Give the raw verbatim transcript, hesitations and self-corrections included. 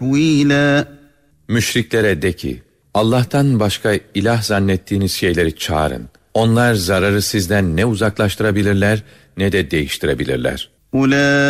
تَحْوِيلًا. Müşriklere de ki, Allah'tan başka ilah zannettiğiniz şeyleri çağırın. Onlar zararı sizden ne uzaklaştırabilirler ne de değiştirebilirler.